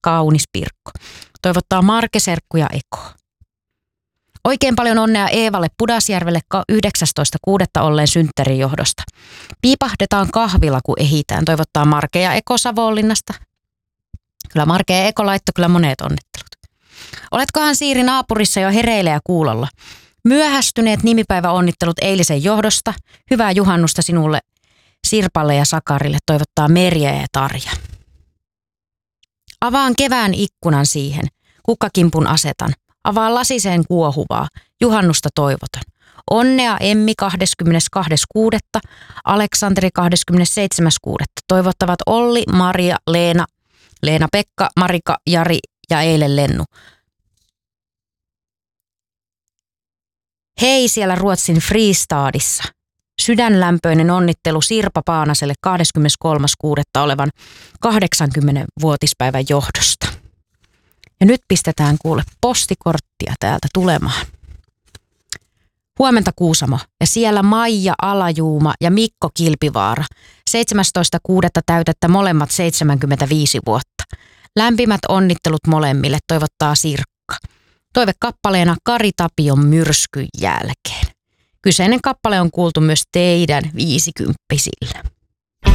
kaunis Pirkko. Toivottaa Marke, Serkku ja Eko. Oikein paljon onnea Eevalle Pudasjärvelle 19.6. olleen synttärin johdosta. Piipahdetaan kahvilla, kun ehitään. Toivottaa Marke ja Eko Savonlinnasta. Kyllä Marke ja Eko laittoi kyllä monet onnittelut. Oletkohan Siiri naapurissa jo hereillä ja kuulolla? Myöhästyneet nimipäiväonnittelut eilisen johdosta. Hyvää juhannusta sinulle, Sirpalle ja Sakarille, toivottaa Merja ja Tarja. Avaan kevään ikkunan siihen. Kukkakimpun asetan. Avaan lasiseen kuohuvaa. Juhannusta toivotan. Onnea Emmi 22.6. Aleksanteri 27.6. Toivottavat Olli, Maria, Leena, Pekka, Marika, Jari ja eilen Lennu. Hei siellä Ruotsin Fristadissa. Sydänlämpöinen onnittelu Sirpa Paanaselle 23.6. olevan 80-vuotispäivän johdosta. Ja nyt pistetään kuule postikorttia täältä tulemaan. Huomenta Kuusamo ja siellä Maija Alajuuma ja Mikko Kilpivaara. 17.6. täytettä molemmat 75 vuotta. Lämpimät onnittelut molemmille, toivottaa Sirkka. Toivekappaleena Kari Tapion Myrskyn jälkeen. Kyseinen kappale on kuultu myös teidän 50-sillä.